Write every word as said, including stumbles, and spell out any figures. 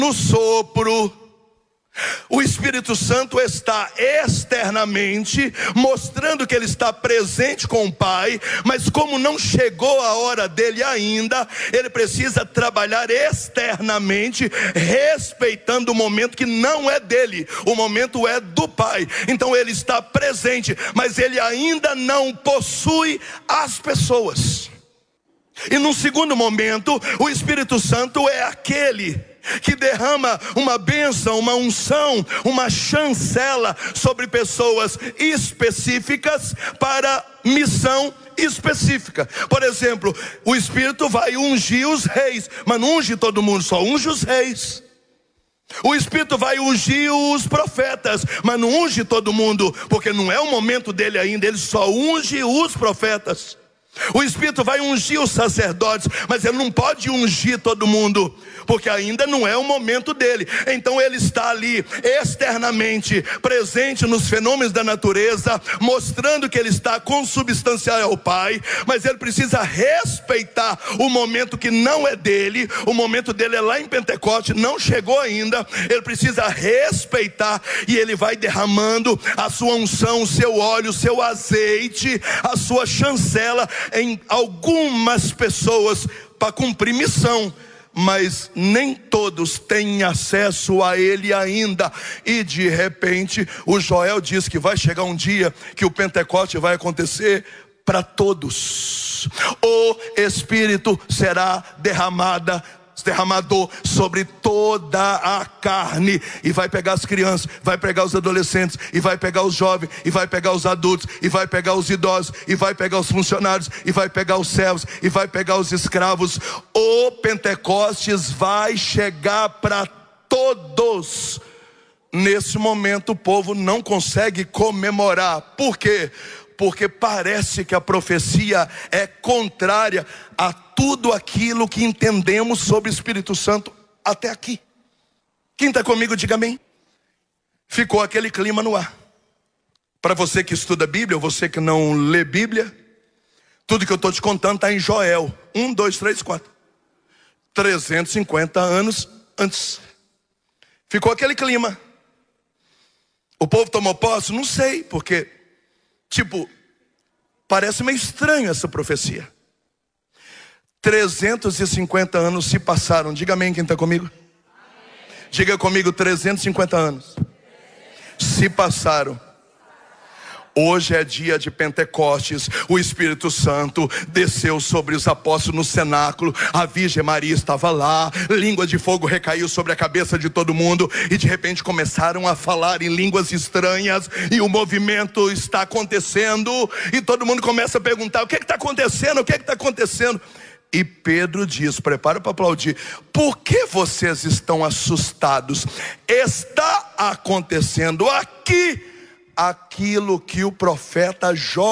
no sopro. O Espírito Santo está externamente mostrando que ele está presente com o Pai, mas como não chegou a hora dele ainda, ele precisa trabalhar externamente, respeitando o momento que não é dele, o momento é do Pai. Então ele está presente, mas ele ainda não possui as pessoas. E num segundo momento, o Espírito Santo é aquele que derrama uma bênção, uma unção, uma chancela sobre pessoas específicas para missão específica. Por exemplo, o Espírito vai ungir os reis, mas não unge todo mundo, só unge os reis. O Espírito vai ungir os profetas, mas não unge todo mundo, porque não é o momento dele ainda, ele só unge os profetas. O Espírito vai ungir os sacerdotes, mas ele não pode ungir todo mundo, porque ainda não é o momento dele. Então ele está ali externamente presente nos fenômenos da natureza, mostrando que ele está consubstancial ao Pai, mas ele precisa respeitar o momento que não é dele. O momento dele é lá em Pentecoste, não chegou ainda. Ele precisa respeitar, e ele vai derramando a sua unção, o seu óleo, o seu azeite, a sua chancela em algumas pessoas para cumprir missão, mas nem todos têm acesso a ele ainda. E de repente o Joel diz que vai chegar um dia que o Pentecoste vai acontecer para todos. O Espírito será derramada derramador sobre toda a carne, e vai pegar as crianças, vai pegar os adolescentes, e vai pegar os jovens, e vai pegar os adultos, e vai pegar os idosos, e vai pegar os funcionários, e vai pegar os servos, e vai pegar os escravos. O Pentecostes vai chegar para todos. Nesse momento o povo não consegue comemorar. Por quê? Porque parece que a profecia é contrária a tudo aquilo que entendemos sobre o Espírito Santo até aqui. Quem está comigo, diga amém. Ficou aquele clima no ar. Para você que estuda Bíblia, ou você que não lê Bíblia, tudo que eu estou te contando está em Joel um, dois, três, quatro. trezentos e cinquenta anos antes. Ficou aquele clima. O povo tomou posse? Não sei, porque tipo, parece meio estranho essa profecia. trezentos e cinquenta anos se passaram. Diga amém quem está comigo. Amém. Diga comigo, trezentos e cinquenta anos se passaram. Hoje é dia de Pentecostes. O Espírito Santo desceu sobre os apóstolos no cenáculo. A Virgem Maria estava lá. Língua de fogo recaiu sobre a cabeça de todo mundo, e de repente começaram a falar em línguas estranhas, e o movimento está acontecendo, e todo mundo começa a perguntar: o que está acontecendo? O que está acontecendo? E Pedro diz, prepara para aplaudir: por que vocês estão assustados? Está acontecendo aqui aquilo que o profeta Joel